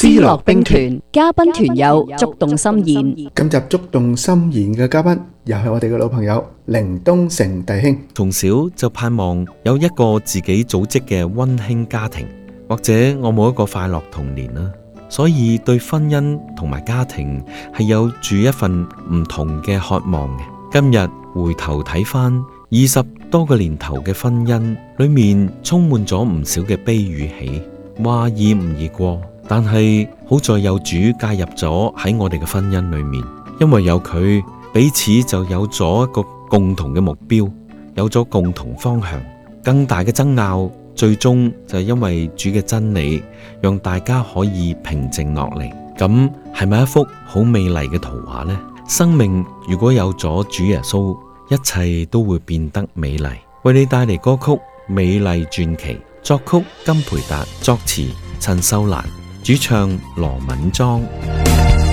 思樂兵團嘉賓團友觸動心弦。 今集觸動心弦嘅嘉賓又係我哋嘅老朋友凌東成弟兄。 從小就盼望有一個自己組織嘅溫馨家庭，或者我冇一個快樂童年啦，所以對婚姻同埋家庭係有住一份唔同嘅渴望嘅。今日回頭睇返20多個年頭嘅婚姻，裏面充滿咗唔少嘅悲與喜，話易唔易過，但係好在有主介入咗喺我哋嘅婚姻裏面，因為有佢，彼此就有咗一個共同嘅目標，有咗共同方向。更大嘅爭拗最終就係因為主嘅真理，讓大家可以平靜落嚟。咁係咪一幅好美麗嘅圖畫呢？生命如果有咗主耶穌，一切都會變得美麗。為你帶嚟歌曲《美麗傳奇》，作曲金培達，作詞陳秀蘭，主唱羅敏莊。